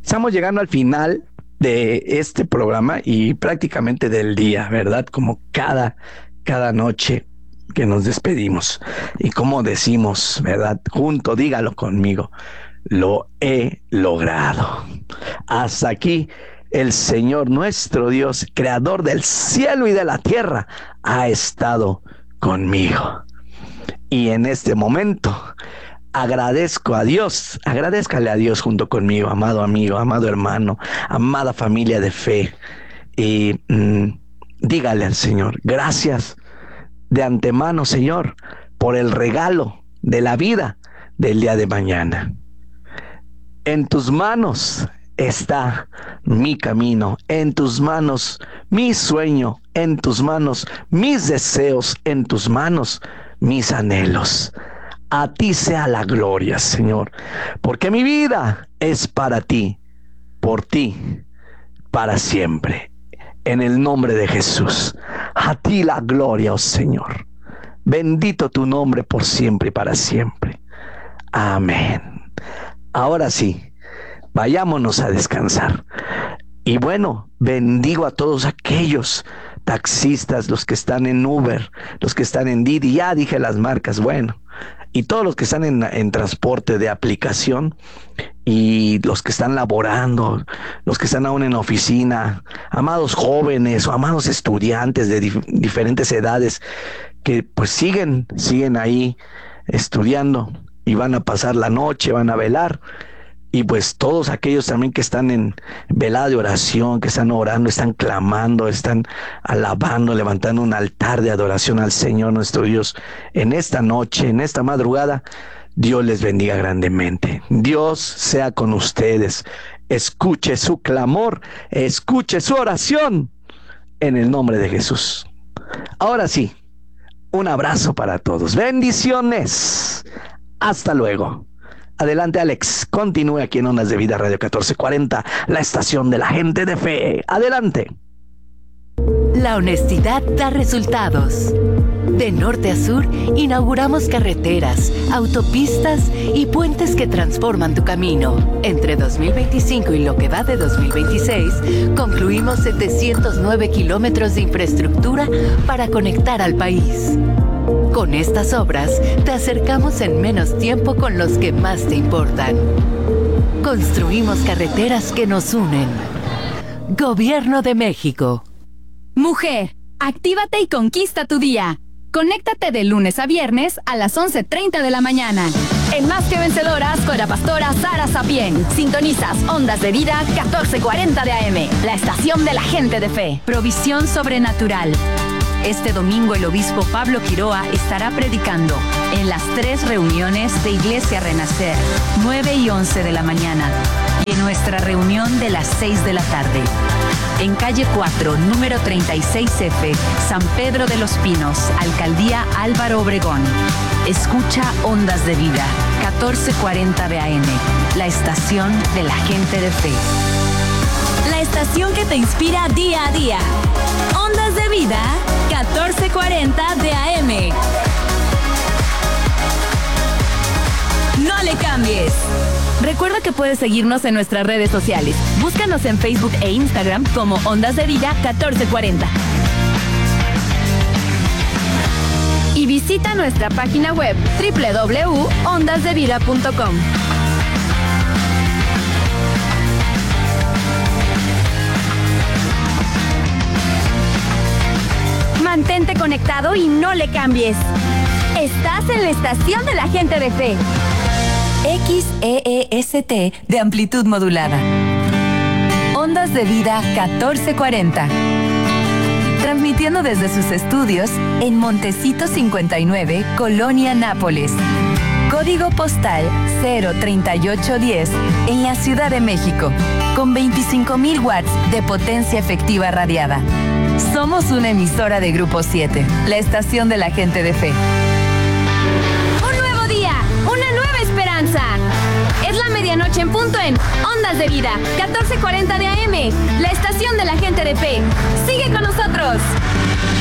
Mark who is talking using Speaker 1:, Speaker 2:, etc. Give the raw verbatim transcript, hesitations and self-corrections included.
Speaker 1: Estamos llegando al final de este programa y prácticamente del día, ¿verdad? Como cada, cada noche que nos despedimos. Y como decimos, ¿verdad? Junto, dígalo conmigo, lo he logrado. Hasta aquí el Señor nuestro Dios, creador del cielo y de la tierra, ha estado conmigo. Y en este momento agradezco a Dios, agradézcale a Dios junto conmigo, amado amigo, amado hermano, amada familia de fe. Y mmm, dígale al Señor, gracias de antemano, Señor, por el regalo de la vida del día de mañana. En tus manos está mi camino, en tus manos mi sueño, en tus manos mis deseos, en tus manos mis anhelos. A ti sea la gloria, Señor, porque mi vida es para ti, por ti, para siempre. En el nombre de Jesús, a ti la gloria, oh Señor. Bendito tu nombre por siempre y para siempre. Amén. Ahora sí, vayámonos a descansar. Y bueno, bendigo a todos aquellos taxistas, los que están en Uber, los que están en Didi, ya dije las marcas, bueno, y todos los que están en, en transporte de aplicación y los que están laborando, los que están aún en oficina, amados jóvenes o amados estudiantes de dif- diferentes edades que pues siguen, siguen ahí estudiando y van a pasar la noche, van a velar. Y pues todos aquellos también que están en velada de oración, que están orando, están clamando, están alabando, levantando un altar de adoración al Señor nuestro Dios. En esta noche, en esta madrugada, Dios les bendiga grandemente. Dios sea con ustedes. Escuche su clamor, escuche su oración en el nombre de Jesús. Ahora sí, un abrazo para todos. Bendiciones. Hasta luego. Adelante, Alex. Continúe aquí en Ondas de Vida Radio catorce cuarenta, la estación de la gente de fe. Adelante.
Speaker 2: La honestidad da resultados. De norte a sur, inauguramos carreteras, autopistas y puentes que transforman tu camino. Entre dos mil veinticinco y lo que va de dos mil veintiséis, concluimos setecientos nueve kilómetros de infraestructura para conectar al país. Con estas obras, te acercamos en menos tiempo con los que más te importan. Construimos carreteras que nos unen. Gobierno de México.
Speaker 3: Mujer, actívate y conquista tu día. Conéctate de lunes a viernes a las once treinta de la mañana. En Más que Vencedoras con la pastora Sara Sapien. Sintonizas Ondas de Vida catorce cuarenta de A M, la estación de la gente de fe. Provisión sobrenatural. Este domingo el obispo Pablo Quiroa estará predicando en las tres reuniones de Iglesia Renacer, nueve y once de la mañana, y en nuestra reunión de las seis de la tarde. En calle cuatro, número treinta y seis F, San Pedro de los Pinos, Alcaldía Álvaro Obregón. Escucha Ondas de Vida, catorce cuarenta de A M, la estación de la gente de fe. La estación que te inspira día a día. Ondas de Vida, catorce cuarenta de A M. No le cambies. Recuerda que puedes seguirnos en nuestras redes sociales. Búscanos en Facebook e Instagram como Ondas de Vida catorce cuarenta. Y visita nuestra página web doble u doble u doble u punto ondas de vida punto com. Mantente conectado y no le cambies. Estás en la estación de la gente de fe.
Speaker 2: X E E S T de amplitud modulada. Ondas de Vida catorce cuarenta. Transmitiendo desde sus estudios en Montecito cincuenta y nueve, Colonia Nápoles. Código postal cero treinta y ocho diez en la Ciudad de México. Con veinticinco mil watts de potencia efectiva radiada. Somos una emisora de Grupo siete, la estación de la gente de fe.
Speaker 3: Un nuevo día, una nueva esperanza. Es la medianoche en punto en Ondas de Vida, catorce cuarenta de A M, la estación de la gente de fe. Sigue con nosotros.